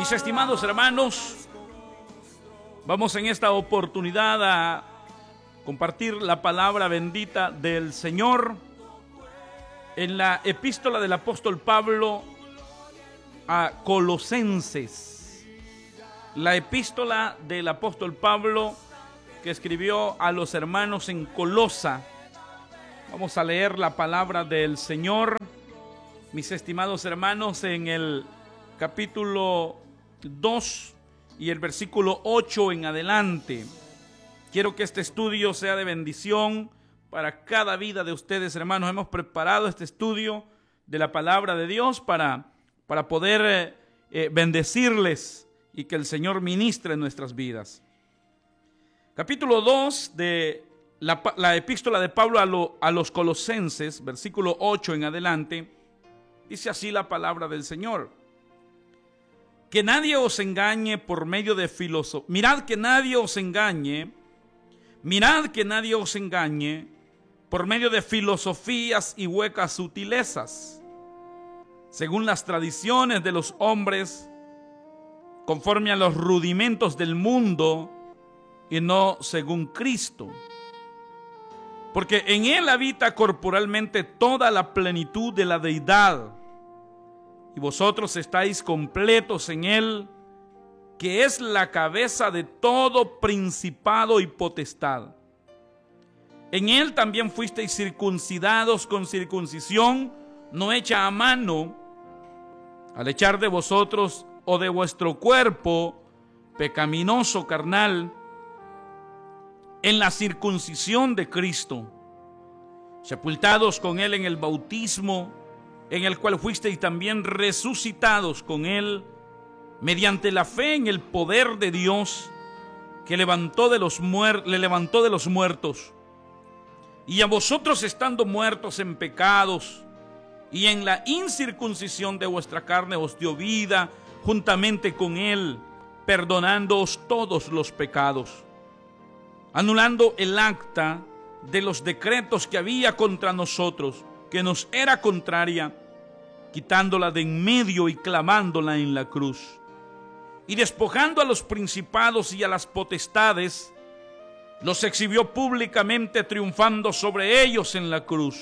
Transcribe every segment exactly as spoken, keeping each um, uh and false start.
Mis estimados hermanos, vamos en esta oportunidad a compartir la palabra bendita del Señor en la epístola del apóstol Pablo a Colosenses. La epístola del apóstol Pablo que escribió a los hermanos en Colosa. Vamos a leer la palabra del Señor, mis estimados hermanos, en el capítulo dos y el versículo ocho en adelante. Quiero que este estudio sea de bendición para cada vida de ustedes, hermanos. Hemos preparado este estudio de la palabra de Dios para, para poder eh, eh, bendecirles y que el Señor ministre en nuestras vidas. Capítulo dos de la, la epístola de Pablo a, lo, a los Colosenses, versículo ocho en adelante, dice así la palabra del Señor. Que nadie os engañe por medio de filosofía. Mirad que nadie os engañe. Mirad que nadie os engañe por medio de filosofías y huecas sutilezas, según las tradiciones de los hombres, conforme a los rudimentos del mundo y no según Cristo. Porque en él habita corporalmente toda la plenitud de la deidad, y vosotros estáis completos en él, que es la cabeza de todo principado y potestad. En él también fuisteis circuncidados con circuncisión no hecha a mano, al echar de vosotros o de vuestro cuerpo pecaminoso carnal, en la circuncisión de Cristo, sepultados con él en el bautismo, en el cual fuisteis también resucitados con él, mediante la fe en el poder de Dios, que levantó de los muer- le levantó de los muertos. Y a vosotros, estando muertos en pecados y en la incircuncisión de vuestra carne, os dio vida juntamente con él, perdonándoos todos los pecados, anulando el acta de los decretos que había contra nosotros, que nos era contraria, quitándola de en medio y clavándola en la cruz. Y despojando a los principados y a las potestades, los exhibió públicamente, triunfando sobre ellos en la cruz.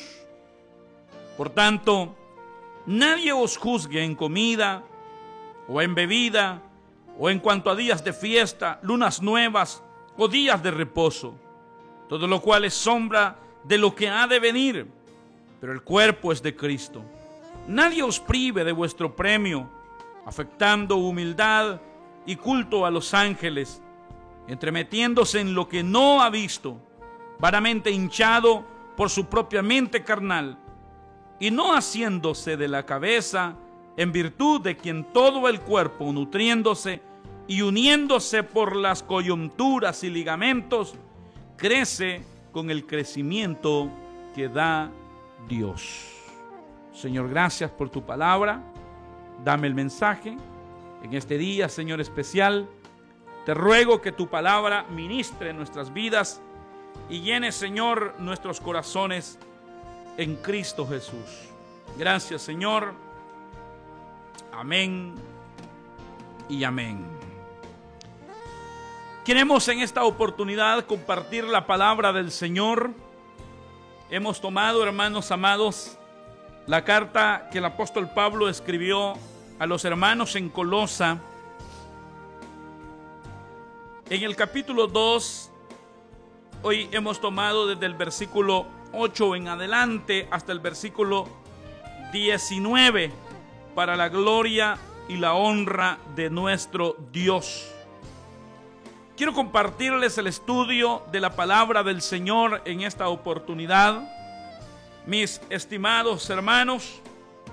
Por tanto, nadie os juzgue en comida, o en bebida, o en cuanto a días de fiesta, lunas nuevas, o días de reposo, todo lo cual es sombra de lo que ha de venir, pero el cuerpo es de Cristo. Nadie os prive de vuestro premio, afectando humildad y culto a los ángeles, entremetiéndose en lo que no ha visto, vanamente hinchado por su propia mente carnal, y no haciéndose de la cabeza, en virtud de quien todo el cuerpo, nutriéndose y uniéndose por las coyunturas y ligamentos, crece con el crecimiento que da Dios. Señor, gracias por tu palabra. Dame el mensaje en este día, Señor, especial. Te ruego que tu palabra ministre en nuestras vidas y llene, Señor, nuestros corazones en Cristo Jesús. Gracias, Señor. Amén y amén. Queremos en esta oportunidad compartir la palabra del Señor. Hemos tomado, hermanos amados, la carta que el apóstol Pablo escribió a los hermanos en Colosa. En el capítulo dos, hoy hemos tomado desde el versículo ocho en adelante hasta el versículo diecinueve, para la gloria y la honra de nuestro Dios. Quiero compartirles el estudio de la palabra del Señor en esta oportunidad. Mis estimados hermanos,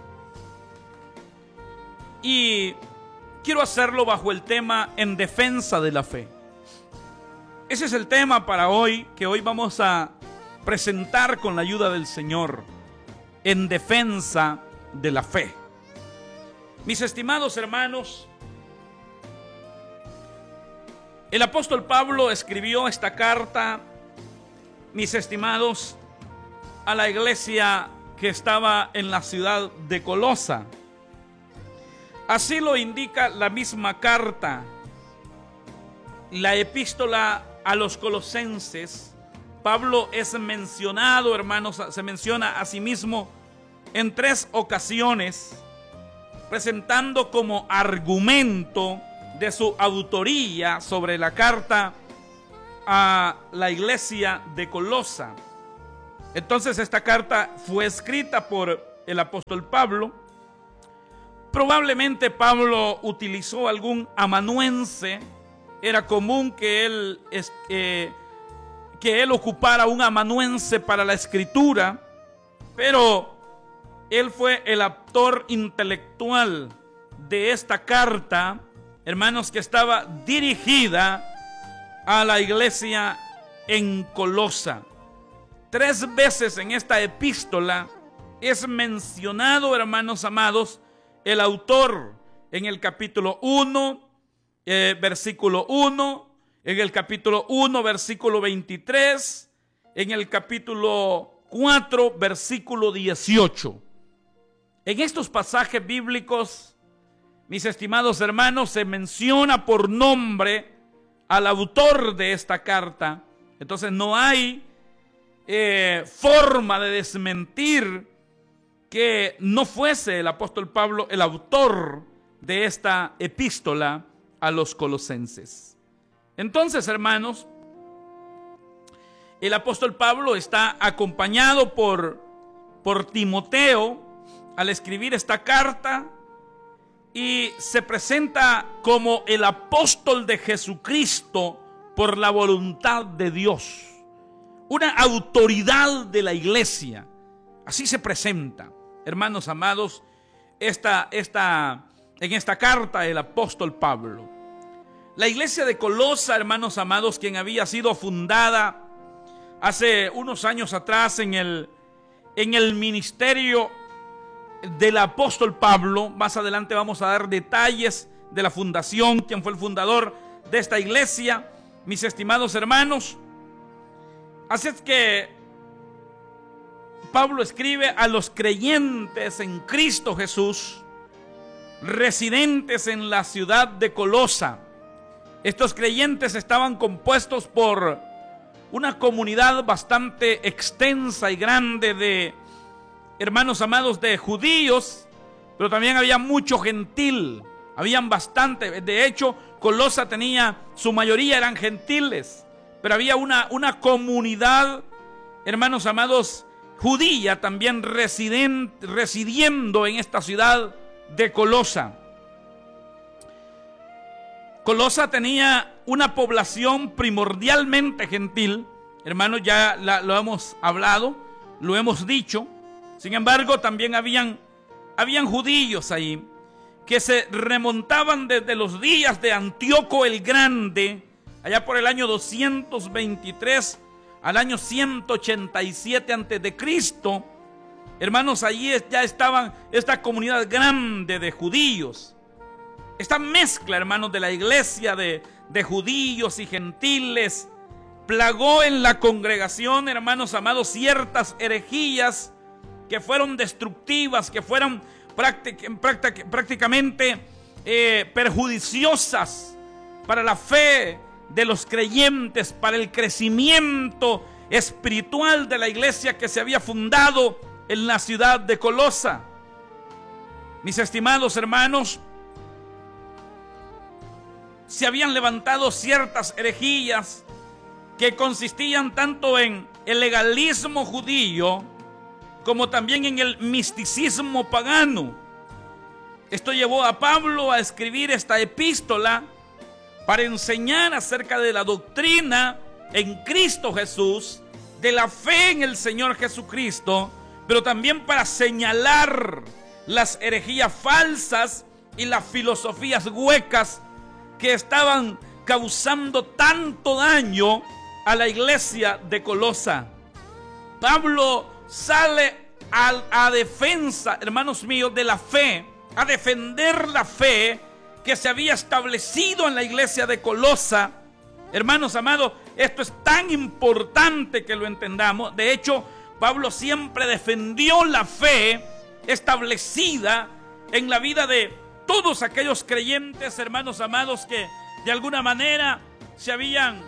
y quiero hacerlo bajo el tema en defensa de la fe. Ese es el tema para hoy, que hoy vamos a presentar con la ayuda del Señor, en defensa de la fe. Mis estimados hermanos, el apóstol Pablo escribió esta carta, mis estimados, a la iglesia que estaba en la ciudad de Colosa. Así lo indica la misma carta. La epístola a los Colosenses, Pablo es mencionado, hermanos, se menciona a sí mismo en tres ocasiones, presentando como argumento de su autoría sobre la carta a la iglesia de Colosa. Entonces esta carta fue escrita por el apóstol Pablo. Probablemente Pablo utilizó algún amanuense. Era común que él, eh, que él ocupara un amanuense para la escritura, pero él fue el autor intelectual de esta carta, hermanos, que estaba dirigida a la iglesia en Colosa. Tres veces en esta epístola es mencionado, hermanos amados, el autor en el capítulo uno, eh, versículo uno, en el capítulo uno, versículo veintitrés, en el capítulo cuatro, versículo dieciocho. En estos pasajes bíblicos, mis estimados hermanos, se menciona por nombre al autor de esta carta. Entonces no hay eh, forma de desmentir que no fuese el apóstol Pablo el autor de esta epístola a los colosenses. Entonces, hermanos, el apóstol Pablo está acompañado por, por Timoteo al escribir esta carta, y se presenta como el apóstol de Jesucristo por la voluntad de Dios, una autoridad de la iglesia. Así se presenta, hermanos amados, esta, esta, en esta carta el apóstol Pablo. La iglesia de Colosa, hermanos amados, quien había sido fundada hace unos años atrás en el, en el ministerio del apóstol Pablo. Más adelante vamos a dar detalles de la fundación, quién fue el fundador de esta iglesia, mis estimados hermanos. Así es que Pablo escribe a los creyentes en Cristo Jesús, residentes en la ciudad de Colosa. Estos creyentes estaban compuestos por una comunidad bastante extensa y grande de hermanos amados, de judíos, pero también había mucho gentil, habían bastante. De hecho, Colosa tenía, su mayoría eran gentiles, pero había una, una comunidad, hermanos amados, judía también residen, residiendo en esta ciudad de Colosa. Colosa tenía una población primordialmente gentil, hermanos, ya la, lo hemos hablado, lo hemos dicho. Sin embargo, también habían, habían judíos ahí que se remontaban desde los días de Antíoco el Grande, allá por el año doscientos veintitrés al año ciento ochenta y siete antes de Cristo. Hermanos, allí ya estaban esta comunidad grande de judíos. Esta mezcla, hermanos, de la iglesia de, de judíos y gentiles plagó en la congregación, hermanos amados, ciertas herejías que fueron destructivas, que fueron práctic, práctic, prácticamente eh, perjudiciosas para la fe de los creyentes, para el crecimiento espiritual de la iglesia que se había fundado en la ciudad de Colosa. Mis estimados hermanos, se habían levantado ciertas herejías que consistían tanto en el legalismo judío como también en el misticismo pagano. Esto llevó a Pablo a escribir esta epístola para enseñar acerca de la doctrina en Cristo Jesús, de la fe en el Señor Jesucristo, pero también para señalar las herejías falsas y las filosofías huecas que estaban causando tanto daño a la iglesia de Colosa. Pablo sale a, a defensa, hermanos míos, de la fe, a defender la fe que se había establecido en la iglesia de Colosa. Hermanos amados, esto es tan importante que lo entendamos. De hecho, Pablo siempre defendió la fe establecida en la vida de, todos aquellos creyentes, hermanos amados, que de alguna manera se habían,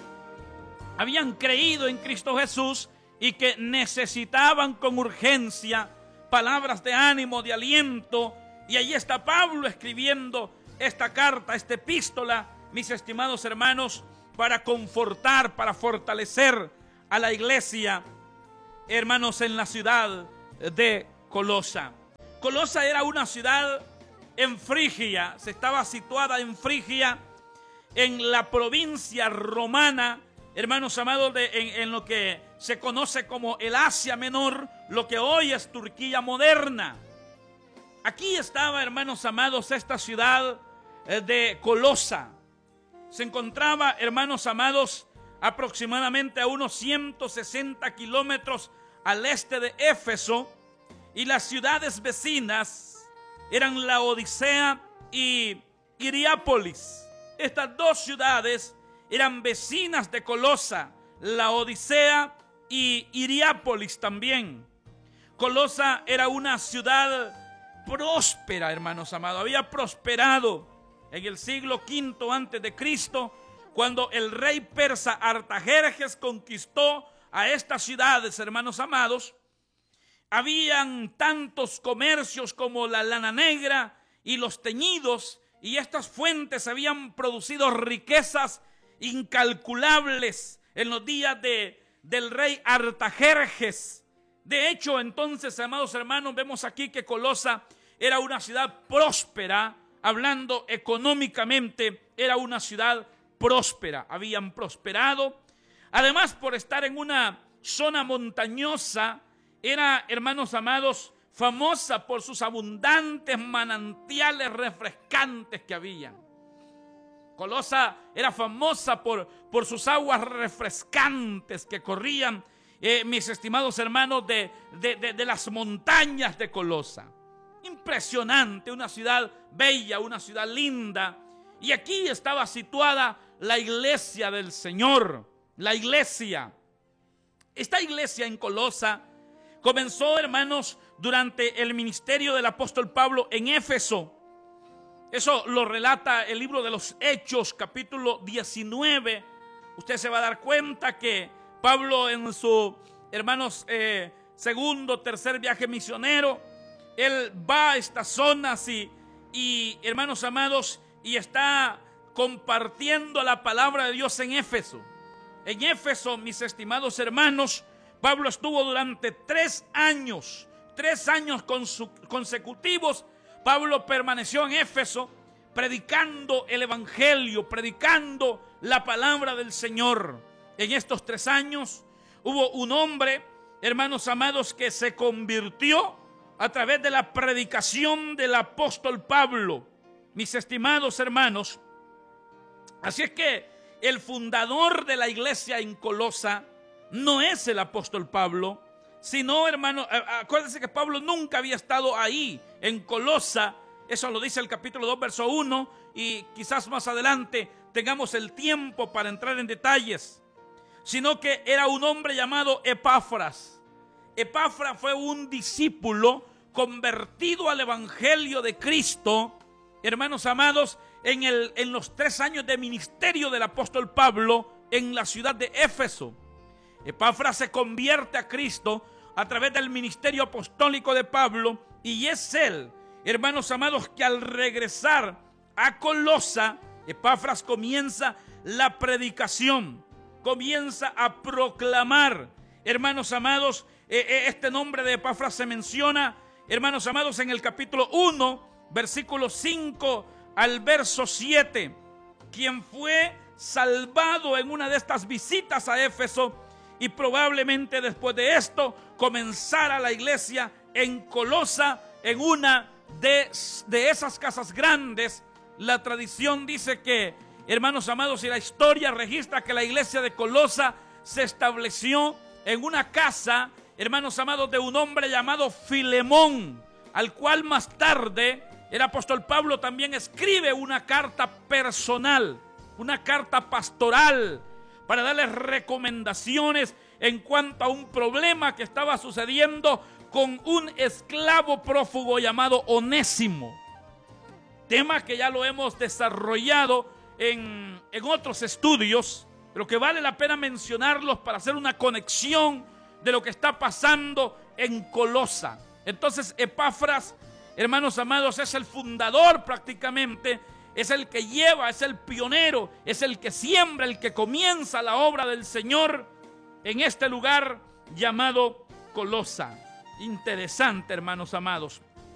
habían creído en Cristo Jesús y que necesitaban con urgencia palabras de ánimo, de aliento. Y allí está Pablo escribiendo esta carta, esta epístola, mis estimados hermanos, para confortar, para fortalecer a la iglesia, hermanos, en la ciudad de Colosa. Colosa era una ciudad en Frigia, se estaba situada en Frigia, en la provincia romana, hermanos amados, de, en, en lo que se conoce como el Asia Menor, lo que hoy es Turquía moderna. Aquí estaba, hermanos amados, esta ciudad de Colosa. Se encontraba, hermanos amados, aproximadamente a unos ciento sesenta kilómetros al este de Éfeso, y las ciudades vecinas eran Laodicea y Hierápolis. Estas dos ciudades eran vecinas de Colosa, Laodicea y Hierápolis también. Colosa era una ciudad próspera, hermanos amados. Había prosperado en el siglo quinto antes de Cristo, cuando el rey persa Artajerjes conquistó a estas ciudades, hermanos amados. Habían tantos comercios como la lana negra y los teñidos, y estas fuentes habían producido riquezas incalculables en los días de, del rey Artajerjes. De hecho, entonces, amados hermanos, vemos aquí que Colosa era una ciudad próspera, hablando económicamente, era una ciudad próspera. Habían prosperado, además por estar en una zona montañosa, era, hermanos amados, famosa por sus abundantes manantiales refrescantes que habían. Colosa era famosa por, por sus aguas refrescantes que corrían, eh, mis estimados hermanos, de, de, de, de las montañas de Colosa. Impresionante, una ciudad bella, una ciudad linda. Y aquí estaba situada la iglesia del Señor, la iglesia. Esta iglesia en Colosa comenzó, hermanos, durante el ministerio del apóstol Pablo en Éfeso. Eso lo relata el libro de los Hechos, capítulo diecinueve. Usted se va a dar cuenta que Pablo, en su, hermanos, eh, segundo, tercer viaje misionero, él va a estas zonas y, y, hermanos amados, y está compartiendo la palabra de Dios en Éfeso. En Éfeso, mis estimados hermanos, Pablo estuvo durante tres años, tres años consecutivos. Pablo permaneció en Éfeso predicando el evangelio, predicando la palabra del Señor. En estos tres años hubo un hombre, hermanos amados, que se convirtió a través de la predicación del apóstol Pablo, mis estimados hermanos. Así es que el fundador de la iglesia en Colosa no es el apóstol Pablo, sino, hermano, acuérdense que Pablo nunca había estado ahí en Colosa. Eso lo dice el capítulo dos, verso uno, y quizás más adelante tengamos el tiempo para entrar en detalles. Sino que era un hombre llamado Epafras. Epafras fue un discípulo convertido al evangelio de Cristo, hermanos amados, en, el, en los tres años de ministerio del apóstol Pablo en la ciudad de Éfeso. Epafras se convierte a Cristo a través del ministerio apostólico de Pablo, y es él, hermanos amados, que al regresar a Colosa, Epafras comienza la predicación, comienza a proclamar. Hermanos amados, eh, este nombre de Epafras se menciona, hermanos amados, en el capítulo uno, versículo cinco al verso siete, quien fue salvado en una de estas visitas a Éfeso, y probablemente después de esto comenzara la iglesia en Colosa, en una de, de esas casas grandes. La tradición dice que, hermanos amados, y la historia registra que la iglesia de Colosa se estableció en una casa, hermanos amados, de un hombre llamado Filemón, al cual más tarde el apóstol Pablo también escribe una carta personal, una carta pastoral, para darles recomendaciones en cuanto a un problema que estaba sucediendo con un esclavo prófugo llamado Onésimo. tema que ya lo hemos desarrollado en, en otros estudios, pero que vale la pena mencionarlos para hacer una conexión de lo que está pasando en Colosa. Entonces, Epafras, hermanos amados, es el fundador prácticamente, es el que lleva, es el pionero, es el que siembra, el que comienza la obra del Señor en este lugar llamado Colosa. Interesante, hermanos amados.